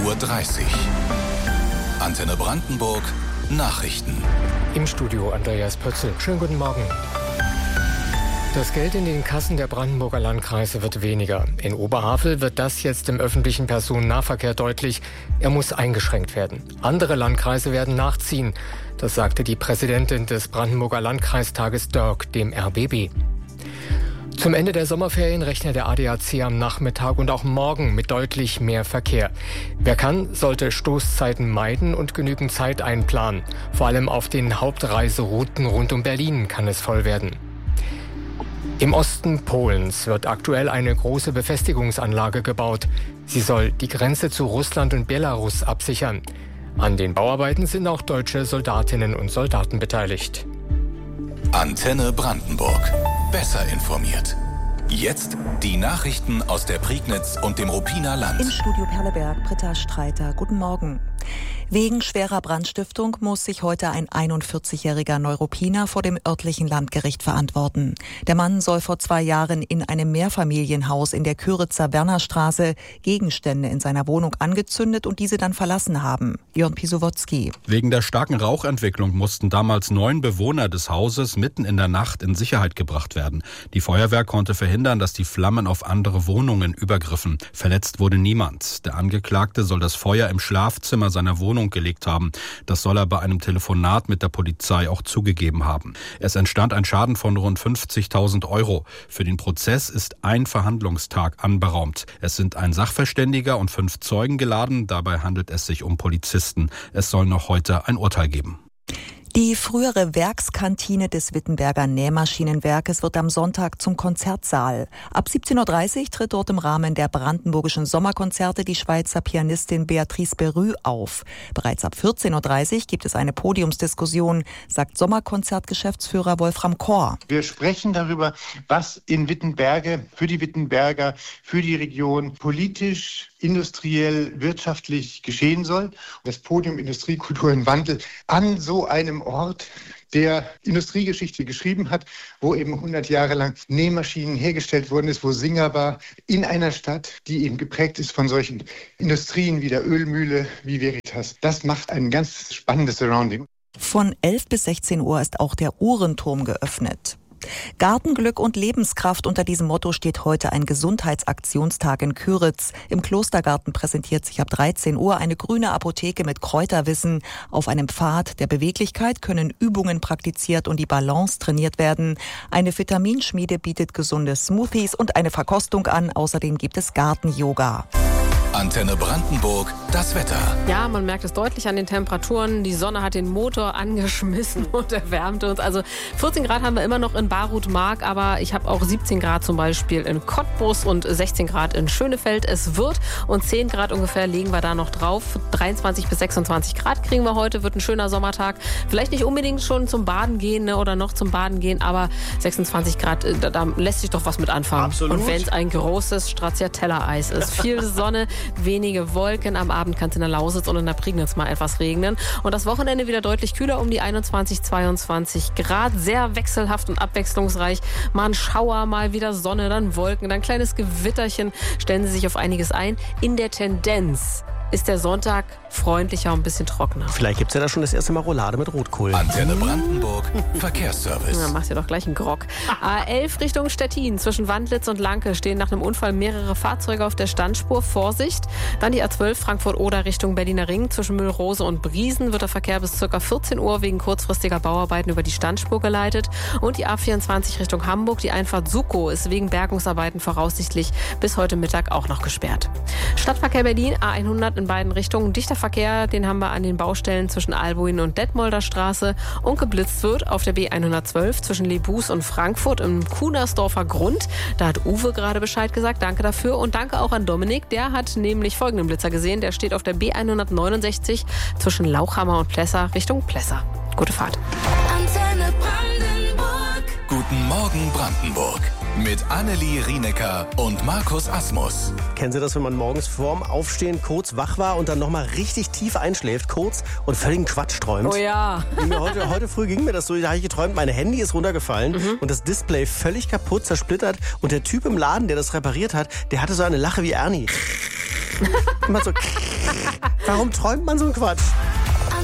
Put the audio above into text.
8:30 Uhr. Antenne Brandenburg, Nachrichten. Im Studio Andreas Pötzl. Schönen guten Morgen. Das Geld in den Kassen der Brandenburger Landkreise wird weniger. In Oberhavel wird das jetzt im öffentlichen Personennahverkehr deutlich. Er muss eingeschränkt werden. Andere Landkreise werden nachziehen. Das sagte die Präsidentin des Brandenburger Landkreistages Dörk dem RBB. Zum Ende der Sommerferien rechnet der ADAC am Nachmittag und auch morgen mit deutlich mehr Verkehr. Wer kann, sollte Stoßzeiten meiden und genügend Zeit einplanen. Vor allem auf den Hauptreiserouten rund um Berlin kann es voll werden. Im Osten Polens wird aktuell eine große Befestigungsanlage gebaut. Sie soll die Grenze zu Russland und Belarus absichern. An den Bauarbeiten sind auch deutsche Soldatinnen und Soldaten beteiligt. Antenne Brandenburg. Besser informiert. Jetzt die Nachrichten aus der Prignitz und dem Ruppiner Land. Im Studio Perleberg, Britta Streiter. Guten Morgen. Wegen schwerer Brandstiftung muss sich heute ein 41-jähriger Neuruppiner vor dem örtlichen Landgericht verantworten. Der Mann soll vor 2 Jahren in einem Mehrfamilienhaus in der Küritzer Wernerstraße Gegenstände in seiner Wohnung angezündet und diese dann verlassen haben. Jörn Pisowotzki. Wegen der starken Rauchentwicklung mussten damals 9 Bewohner des Hauses mitten in der Nacht in Sicherheit gebracht werden. Die Feuerwehr konnte verhindern, dass die Flammen auf andere Wohnungen übergriffen. Verletzt wurde niemand. Der Angeklagte soll das Feuer im Schlafzimmer seiner Wohnung gelegt haben. Das soll er bei einem Telefonat mit der Polizei auch zugegeben haben. Es entstand ein Schaden von rund 50.000 Euro. Für den Prozess ist ein Verhandlungstag anberaumt. Es sind ein Sachverständiger und 5 Zeugen geladen. Dabei handelt es sich um Polizisten. Es soll noch heute ein Urteil geben. Die frühere Werkskantine des Wittenberger Nähmaschinenwerkes wird am Sonntag zum Konzertsaal. Ab 17:30 Uhr tritt dort im Rahmen der brandenburgischen Sommerkonzerte die Schweizer Pianistin Beatrice Berru auf. Bereits ab 14:30 Uhr gibt es eine Podiumsdiskussion, sagt Sommerkonzertgeschäftsführer Wolfram Kohr. Wir sprechen darüber, was in Wittenberge, für die Wittenberger, für die Region politisch, industriell, wirtschaftlich geschehen soll. Das Podium Industrie, Kultur und Wandel an so einem Ort, der Industriegeschichte geschrieben hat, wo eben 100 Jahre lang Nähmaschinen hergestellt worden ist, wo Singer war, in einer Stadt, die eben geprägt ist von solchen Industrien wie der Ölmühle, wie Veritas. Das macht ein ganz spannendes Surrounding. Von 11 bis 16 Uhr ist auch der Uhrenturm geöffnet. Gartenglück und Lebenskraft, unter diesem Motto steht heute ein Gesundheitsaktionstag in Küritz. Im Klostergarten präsentiert sich ab 13 Uhr eine grüne Apotheke mit Kräuterwissen. Auf einem Pfad der Beweglichkeit können Übungen praktiziert und die Balance trainiert werden. Eine Vitaminschmiede bietet gesunde Smoothies und eine Verkostung an. Außerdem gibt es Garten-Yoga. Antenne Brandenburg, das Wetter. Ja, man merkt es deutlich an den Temperaturen. Die Sonne hat den Motor angeschmissen und erwärmt uns. Also 14 Grad haben wir immer noch in Barut-Mark, aber ich habe auch 17 Grad zum Beispiel in Cottbus und 16 Grad in Schönefeld. Es wird und 10 Grad ungefähr legen wir da noch drauf. 23 bis 26 Grad kriegen wir heute, wird ein schöner Sommertag. Vielleicht nicht unbedingt schon zum Baden gehen oder noch zum Baden gehen, aber 26 Grad, da lässt sich doch was mit anfangen. Absolut. Und wenn es ein großes Stracciatella-Eis ist. Viel Sonne, wenige Wolken. Am Abend kann es in der Lausitz und in der Prignitz mal etwas regnen. Und das Wochenende wieder deutlich kühler, um die 21, 22 Grad. Sehr wechselhaft und abwechslungsreich. Mal ein Schauer, mal wieder Sonne, dann Wolken, dann ein kleines Gewitterchen. Stellen Sie sich auf einiges ein. In der Tendenz ist der Sonntag freundlicher und ein bisschen trockener. Vielleicht gibt es ja da schon das erste Mal Roulade mit Rotkohl. Antenne Brandenburg, Verkehrsservice. Na, machst ja doch gleich einen Grog. A11 Richtung Stettin. Zwischen Wandlitz und Lanke stehen nach einem Unfall mehrere Fahrzeuge auf der Standspur. Vorsicht. Dann die A12 Frankfurt-Oder Richtung Berliner Ring. Zwischen Mühlrose und Briesen wird der Verkehr bis ca. 14 Uhr wegen kurzfristiger Bauarbeiten über die Standspur geleitet. Und die A24 Richtung Hamburg. Die Einfahrt Sukow ist wegen Bergungsarbeiten voraussichtlich bis heute Mittag auch noch gesperrt. Stadtverkehr Berlin, A100 in beiden Richtungen. Dichter Verkehr, den haben wir an den Baustellen zwischen Albuin und Detmolder Straße. Und geblitzt wird auf der B112 zwischen Lebus und Frankfurt im Kunersdorfer Grund. Da hat Uwe gerade Bescheid gesagt. Danke dafür. Und danke auch an Dominik. Der hat nämlich folgenden Blitzer gesehen. Der steht auf der B169 zwischen Lauchhammer und Plessa Richtung Plessa. Gute Fahrt. Antenne Brandenburg. Guten Morgen Brandenburg. Mit Annelie Rienecker und Markus Asmus. Kennen Sie das, wenn man morgens vorm Aufstehen kurz wach war und dann nochmal richtig tief einschläft, kurz und völligen Quatsch träumt? Oh ja. Heute früh ging mir das so, da habe ich geträumt, mein Handy ist runtergefallen und das Display völlig kaputt, zersplittert und der Typ im Laden, der das repariert hat, der hatte so eine Lache wie Ernie. Immer so. Warum träumt man so einen Quatsch?